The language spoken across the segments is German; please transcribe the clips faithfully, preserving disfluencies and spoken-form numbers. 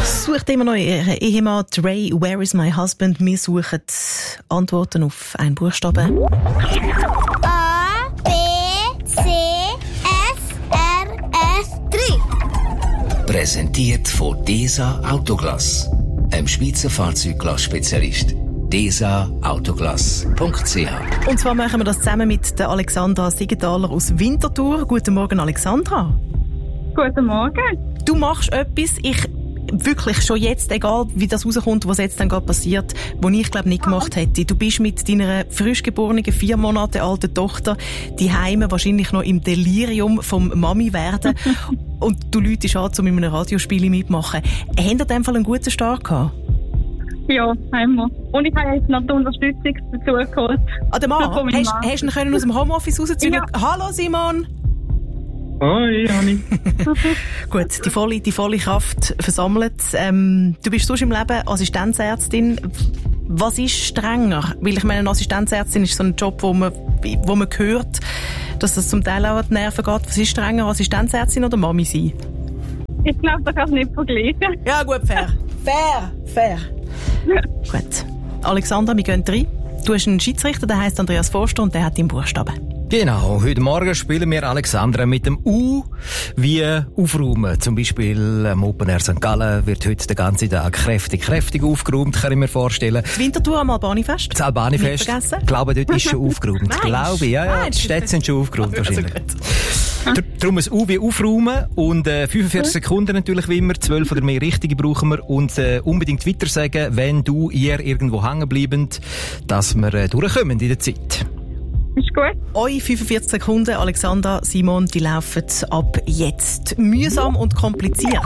Sucht immer noch Ihren Ehemann Ray, Where is my husband? Wir suchen Antworten auf einen Buchstaben. A, B, C, S, R, S, drei. Präsentiert von DESA Autoglass, einem Schweizer Fahrzeugglass-Spezialist. desa autoglass punkt c h. Und zwar machen wir das zusammen mit der Alexandra Siegenthaler aus Winterthur. Guten Morgen, Alexandra. Guten Morgen. Du machst etwas, ich wirklich schon jetzt, egal wie das rauskommt, was jetzt dann gerade passiert, was ich glaube nicht gemacht hätte. Du bist mit deiner frisch geborenen, vier Monate alten Tochter die Heime wahrscheinlich noch im Delirium vom Mami werden und du läutest an, um in einem Radiospiel mitmachen. Habt ihr in dem Fall einen guten Start gehabt? Ja, haben wir. Und ich habe jetzt noch die Unterstützung dazu geholt. Ah, der Mann, hast, hast du ihn können aus dem Homeoffice rausziehen? Ja. Hallo Simon! Hoi, Anni. Gut, die volle, die volle Kraft versammelt. Ähm, du bist sonst im Leben Assistenzärztin. Was ist strenger? Weil ich meine, eine Assistenzärztin ist so ein Job, wo man, wo man hört, dass das zum Teil auch an die Nerven geht. Was ist strenger, Assistenzärztin oder Mami sein? Ich glaube, das kannst du nicht vergleichen. Ja gut, fair. fair, fair. Ja. Gut. Alexandra, wir gehen rein. Du hast einen Schiedsrichter, der heisst Andreas Forster und der hat den Buchstaben. Genau, heute Morgen spielen wir, Alexandra, mit dem U wie aufräumen. Zum Beispiel am Open Air Sankt Gallen wird heute den ganzen Tag kräftig, kräftig aufgeräumt, kann ich mir vorstellen. Das Winterthur am Albanifest? Das Albanifest. Ich glaube, dort ist schon aufgeräumt. Ich glaube, ja, ja. Die Städte sind schon aufgeräumt wahrscheinlich. Also Darum ein U wie aufräumen und äh, fünfundvierzig Sekunden natürlich wie immer, zwölf oder mehr richtige brauchen wir und äh, unbedingt weiter sagen, wenn du, ihr irgendwo hängen bleiben, dass wir äh, durchkommen in der Zeit. Ist gut. Eure fünfundvierzig Sekunden, Alexandra, Simon, die laufen ab jetzt. Mühsam und kompliziert.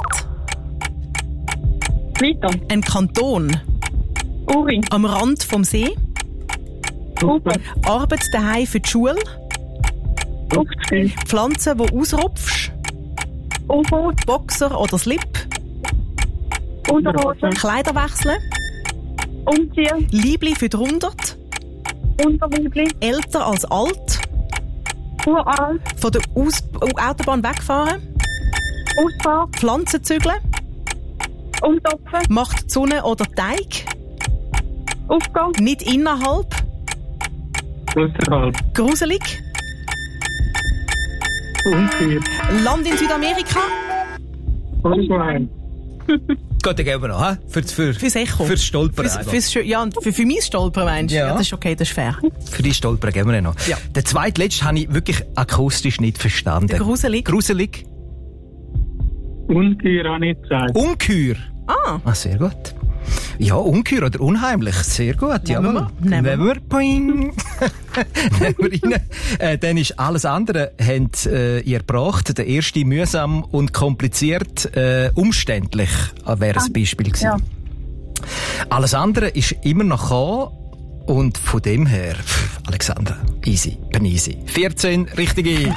Weiter. Ein Kanton. Uri. Am Rand vom See. Uber. Arbeit daheim für die Schule. Aufstehen. Pflanzen, die ausrupfst. U-Boot. Boxer oder Slip. Unterhose. Kleider wechseln. Umziehen. Liebli für die hundert. Unterliebli. Älter als alt. Uralt. Von der Aus- Autobahn wegfahren. Ausfahrt. Pflanzen zügeln. Umtopfen. Macht die Sonne oder Teig. Aufgang. Nicht innerhalb. Außerhalb. Gruselig. Unklar. Land in Südamerika. Uruguay. Gut, dann gehen wir noch, he? Für, für, Fürs Echo. Fürs Stolpern. Fürs, fürs, ja, für, für mein Stolpern meinst du? Ja. Ja, das ist okay, das ist fair. Für die Stolpern gehen wir noch. Ja. Den zweitletzten habe ich wirklich akustisch nicht verstanden. Der Gruselig. Gruselig. Ungeheuer habe ich gesagt. Ungeheuer. Ah. Ah, sehr gut. Ja, ungeheuer oder unheimlich. Sehr gut. Nehmen wir. Nehmen wir. Nehmen wir. Poing. Nehmen wir rein. Äh, dann ist alles andere, habt äh, ihr gebracht. Der erste mühsam und kompliziert, äh, umständlich, äh, wäre ein Beispiel gewesen. Ja. Alles andere ist immer noch gekommen. Und von dem her, pff, Alexandra, easy, ben easy. vierzehn richtige.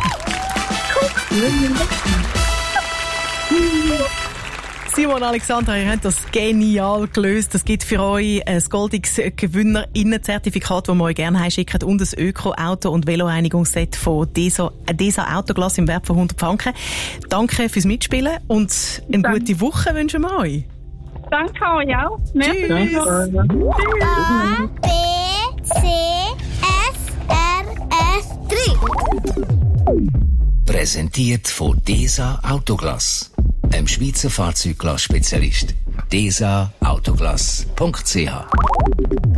Simon, Alexandra, ihr habt das genial gelöst. Das gibt für euch ein goldiges GewinnerInnen-Zertifikat, das wir euch gerne heimschicken und ein Öko-Auto- und Veloreinigungsset von DESA, DESA Autoglass im Wert von hundert Franken. Danke fürs Mitspielen und eine Danke. gute Woche wünschen wir euch. Danke euch auch. Merci. Tschüss. A, B, C, S, R, S, drei. Präsentiert von DESA Autoglass, einem Schweizer Fahrzeugglass-Spezialist. desa autoglass punkt c h.